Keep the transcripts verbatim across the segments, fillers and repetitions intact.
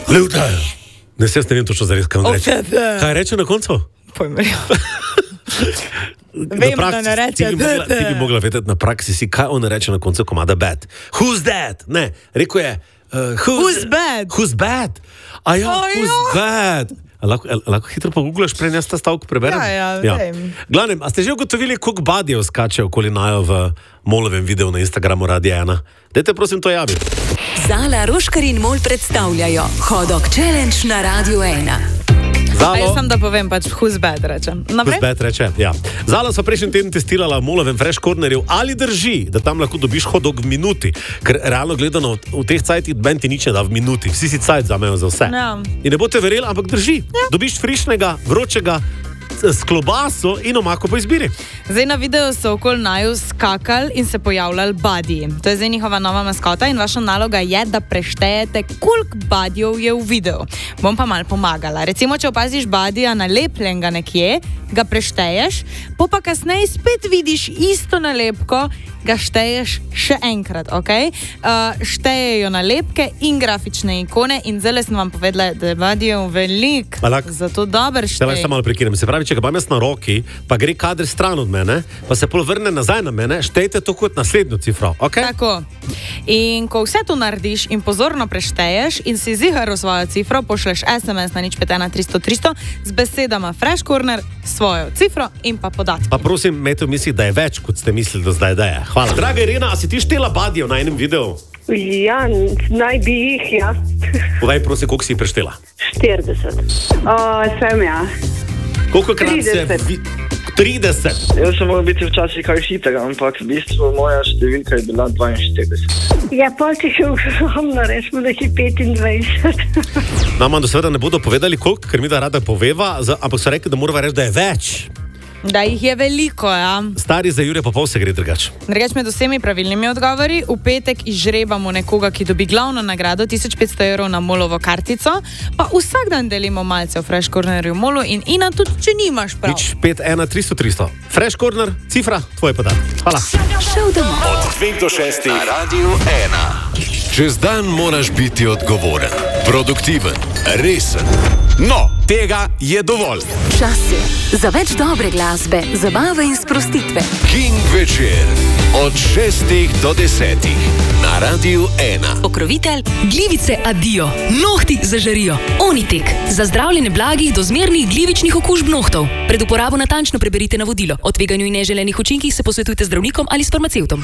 Luther! Ne, se jaz ne vem točno zares, kaj on reče. Kaj reče na koncu? Pojmerjo. Vem, da ne reče. Ti bi, mogla, ti bi mogla vedeti na praksi si, kaj on reče na koncu komada bad. Who's that? Ne, rekel je... Uh, who's, who's bad? Who's bad? A ja, oh, who's jo. bad? A lahko, a lahko hitro poguglaš, prej jaz ta stavek preberem? Ja, ja, vem. Ja. Glavnem, a ste že ugotovili, koliko badijev skače okoli najo v Molovem videu na Instagramu Radia ena? Dajte prosim to javi. Zala, Roškar in Mol predstavljajo Hodok Challenge na Radio ena. Zalo, a jaz sem da povem, pač who's bad rečem. Who's bad reče, ja. Zalo so prejšnji teden testirala v Molovem Fresh Cornerju, ali drži, da tam lahko dobiš hodok v minuti, ker realno gledano v teh cajtih ben ti nič ne da v minuti, vsi si cajt zamejo za vse. Ja. In ne boste verjeli, ampak drži. Ja. Dobiš frišnega, vročega, s klobaso in omako po izbiri. Zdaj na videu so okoli naju skakali in se pojavljali badiji. To je zdaj njihova nova maskota in vaša naloga je, da preštejete, koliko badijev je v videu. Bom pa mal pomagala. Recimo, če opaziš badija nalepljenega nekje, ga prešteješ, po pa kasneje spet vidiš isto nalepko, ga šteješ še enkrat, ok? Uh, štejejo nalepke in grafične ikone in zdaj sem vam povedala, da je badijev velik, zato dober štej. Zdaj se malo prekinem. Se pravi, če ga imam jaz na roki, pa gre kader stran od mene, pa se pol vrne nazaj na mene, štejte to kot naslednjo cifro, ok? Tako. In ko vse to narediš in pozorno prešteješ in si ziharu svojo cifro, pošleš es em es na nič pet ena tristo tristo z besedama Fresh Corner, svojo cifro in pa podatki. Pa prosim, imejte v mislih, da je več, kot ste mislili do zdaj, da je. Hvala. Draga Irena, a si ti štela badijev na enem videu? Ja, naj bi jih, ja. Povej, prosim, koliko si jih preštela? štirideset. O, sem, ja. Koliko krat se... trideset. Jaz sem moral biti včasih kaj hitega, ampak v bistvu moja številka je bila dvainštirideset. Ja, pol ti še ogromno, rečemo, da je petindvajset. Nama do seveda ne bodo povedali koliko, ker mi da rada poveva, ampak so rekli, da morava reči, da je več. Da jih je veliko, ja. Stari za Jure pa pol se gre drugač. Drugač med vsemi pravilnimi odgovori, v petek izžrebamo nekoga, ki dobi glavno nagrado tisoč petsto evrov na Molovo kartico, pa vsak dan delimo malce v Fresh Cornerju Molu in Ina, tudi če nimaš prav. nič pet ena tristo tristo. Fresh Corner, cifra, tvoj podatek. Hvala. Šel domov. Od dveh do šestih na Radio ena. Čez dan moraš biti odgovoren, produktiven, resen. No, tega je dovolj. Čas je za več dobre glasbe, zabave in sprostitve. King večer od šestih do desetih na Radio ena. Pokrovitelj Glivice Adio. Nohti zažarijo. Onitek. Za zdravljenje blagih do zmernih glivičnih okužb nohtov. Pred uporabo natančno preberite navodilo. O tveganju in neželenih učinkih se posvetujte z zdravnikom ali s farmacevtom.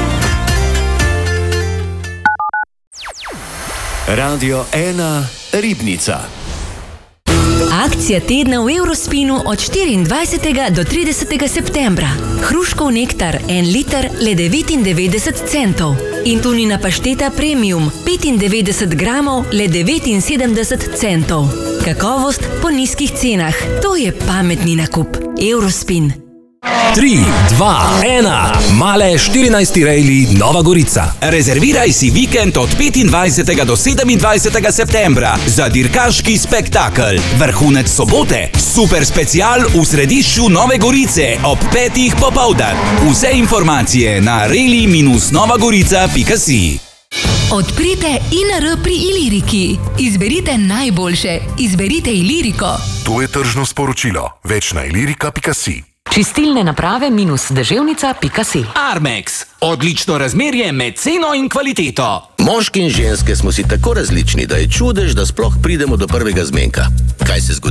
Radio ena Ribnica. Akcija tedna v Eurospinu od štiriindvajsetega do tridesetega septembra. Hruškov nektar, en liter, le devetindevetdeset centov. In tunina pašteta premium, petindevetdeset gramov, le devetinsedemdeset centov. Kakovost po nizkih cenah. To je pametni nakup. Eurospin. tri, dva, ena. Male štirinajsti rejli Nova Gorica. Rezerviraj si vikend od petindvajsetega do sedemindvajsetega septembra za dirkaški spektakel. Vrhunec sobote, super special v središču Nove Gorice ob petih popoldan. Vse informacije na rejli novagorica pika si. Odprite I N R pri Iliriki. Izberite najboljše. Izberite Iliriko. To je tržno sporočilo. Več na ilirika pika si. Čistilne naprave minus deževnica pika si. Armex. Odlično razmerje med ceno in kvaliteto. Moški in ženske smo si tako različni, da je čudež, da sploh pridemo do prvega zmenka. Kaj se zgodi?